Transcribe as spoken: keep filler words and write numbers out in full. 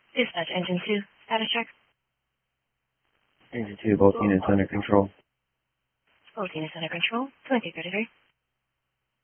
Dispatch Engine two, status check. Engine two, both units under control. Both units under control, twenty thirty-three.